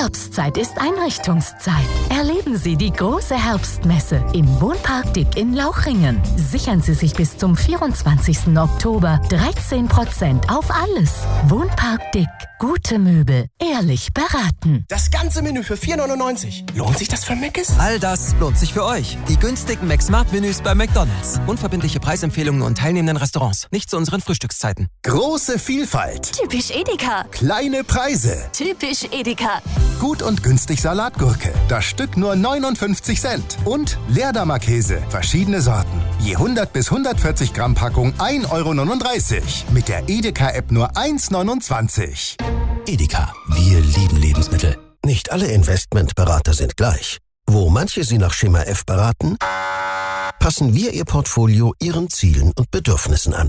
Herbstzeit ist Einrichtungszeit. Erleben Sie die große Herbstmesse im Wohnpark Dick in Lauchringen. Sichern Sie sich bis zum 24. Oktober 13% auf alles. Wohnpark Dick. Gute Möbel. Ehrlich beraten. Das ganze Menü für 4,99. Lohnt sich das für Mc's? All das lohnt sich für euch. Die günstigen McSmart-Menüs bei McDonald's. Unverbindliche Preisempfehlungen und teilnehmenden Restaurants. Nicht zu unseren Frühstückszeiten. Große Vielfalt. Typisch Edeka. Kleine Preise. Typisch Edeka. Gut und günstig Salatgurke. Das Stück nur 59 Cent. Und Leerdammer Käse. Verschiedene Sorten. Je 100 bis 140 Gramm Packung 1,39 €. Mit der Edeka-App nur 1,29 €. Edeka, wir lieben Lebensmittel. Nicht alle Investmentberater sind gleich. Wo manche Sie nach Schema F beraten, passen wir Ihr Portfolio Ihren Zielen und Bedürfnissen an.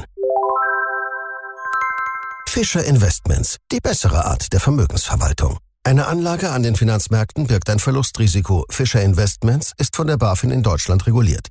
Fischer Investments, die bessere Art der Vermögensverwaltung. Eine Anlage an den Finanzmärkten birgt ein Verlustrisiko. Fischer Investments ist von der BaFin in Deutschland reguliert.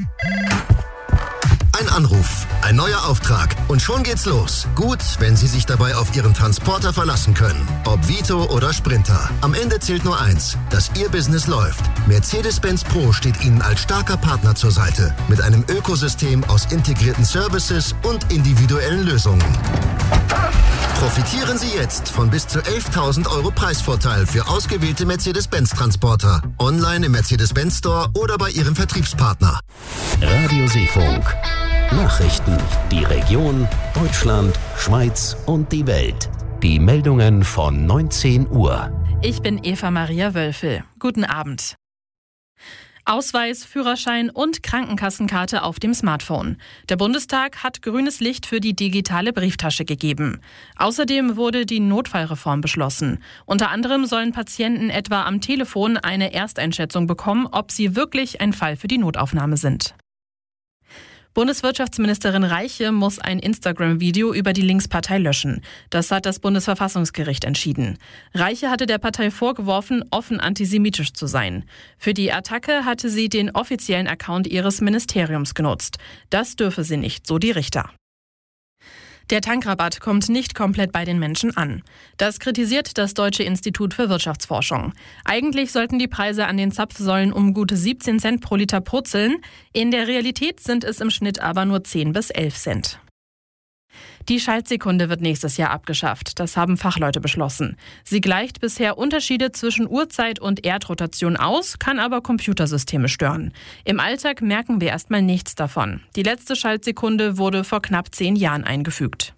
Ein Anruf, ein neuer Auftrag und schon geht's los. Gut, wenn Sie sich dabei auf Ihren Transporter verlassen können. Ob Vito oder Sprinter. Am Ende zählt nur eins, dass Ihr Business läuft. Mercedes-Benz Pro steht Ihnen als starker Partner zur Seite. Mit einem Ökosystem aus integrierten Services und individuellen Lösungen. Profitieren Sie jetzt von bis zu 11.000 € Preisvorteil für ausgewählte Mercedes-Benz-Transporter. Online im Mercedes-Benz Store oder bei Ihrem Vertriebspartner. Radio Seefunk. Nachrichten, die Region, Deutschland, Schweiz und die Welt. Die Meldungen von 19 Uhr. Ich bin Eva Maria Wölfel. Guten Abend. Ausweis, Führerschein und Krankenkassenkarte auf dem Smartphone. Der Bundestag hat grünes Licht für die digitale Brieftasche gegeben. Außerdem wurde die Notfallreform beschlossen. Unter anderem sollen Patienten etwa am Telefon eine Ersteinschätzung bekommen, ob sie wirklich ein Fall für die Notaufnahme sind. Bundeswirtschaftsministerin Reiche muss ein Instagram-Video über die Linkspartei löschen. Das hat das Bundesverfassungsgericht entschieden. Reiche hatte der Partei vorgeworfen, offen antisemitisch zu sein. Für die Attacke hatte sie den offiziellen Account ihres Ministeriums genutzt. Das dürfe sie nicht, so die Richter. Der Tankrabatt kommt nicht komplett bei den Menschen an. Das kritisiert das Deutsche Institut für Wirtschaftsforschung. Eigentlich sollten die Preise an den Zapfsäulen um gute 17 Cent pro Liter purzeln. In der Realität sind es im Schnitt aber nur 10 bis 11 Cent. Die Schaltsekunde wird nächstes Jahr abgeschafft. Das haben Fachleute beschlossen. Sie gleicht bisher Unterschiede zwischen Uhrzeit und Erdrotation aus, kann aber Computersysteme stören. Im Alltag merken wir erstmal nichts davon. Die letzte Schaltsekunde wurde vor knapp 10 Jahren eingefügt.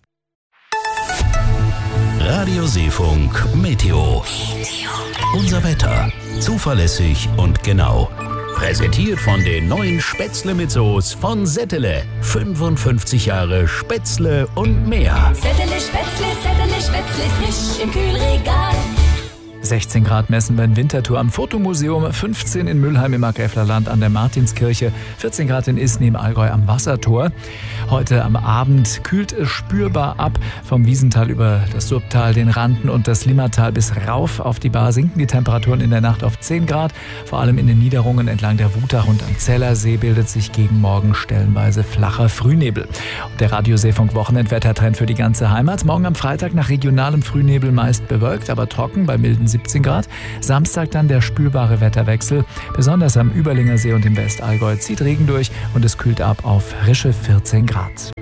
Radio Seefunk Meteo. Unser Wetter. Zuverlässig und genau. Präsentiert von den neuen Spätzle mit Soße von Settele. 55 Jahre Spätzle und mehr. Settele, Spätzle, frisch im Kühlregal. 16 Grad messen wir in Winterthur am Fotomuseum, 15 in Mülheim im Markgräflerland an der Martinskirche, 14 Grad in Isny im Allgäu am Wassertor. Heute am Abend kühlt es spürbar ab. Vom Wiesental über das Surbtal, den Randen und das Limmatal bis rauf auf die Bar sinken die Temperaturen in der Nacht auf 10 Grad. Vor allem in den Niederungen entlang der Wutach und am Zellersee bildet sich gegen Morgen stellenweise flacher Frühnebel. Und der Radio Seefunk Wochenendwettertrend für die ganze Heimat. Morgen am Freitag nach regionalem Frühnebel meist bewölkt, aber trocken bei milden 17 Grad. Samstag dann der spürbare Wetterwechsel. Besonders am Überlinger See und im Westallgäu zieht Regen durch und es kühlt ab auf frische 14 Grad.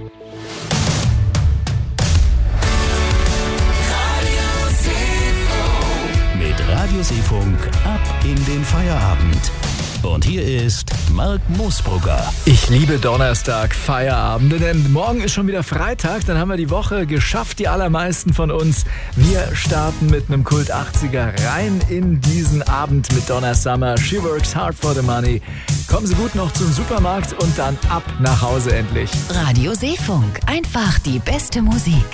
Mit Radio Seefunk ab in den Feierabend. Und hier ist Marc Moosbrugger. Ich liebe Donnerstag, Feierabende, denn morgen ist schon wieder Freitag, dann haben wir die Woche geschafft, die allermeisten von uns. Wir starten mit einem Kult 80er rein in diesen Abend mit Donna Summer. She works hard for the money. Kommen Sie gut noch zum Supermarkt und dann ab nach Hause endlich. Radio Seefunk. Einfach die beste Musik.